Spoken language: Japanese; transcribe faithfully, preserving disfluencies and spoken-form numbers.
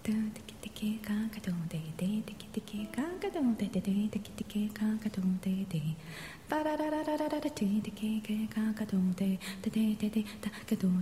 ドゥテキテキカンカドンデデテキテキカンカドンデデデテキテキカンカドンデデバラララララララテテキカンカドンデデデデデタカドン